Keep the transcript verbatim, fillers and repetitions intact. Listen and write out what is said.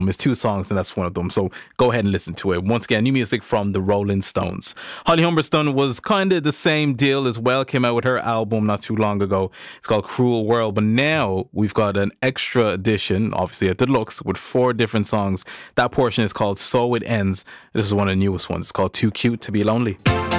It's two songs, and that's one of them. So go ahead and listen to it. Once again, new music from the Rolling Stones. Holly Humberstone was kind of the same deal as well. Came out with her album not too long ago. It's called Cruel World. But now we've got an extra edition, obviously a deluxe, with four different songs. That portion is called So It Ends. This is one of the newest ones. It's called Too Cute to Be Lonely.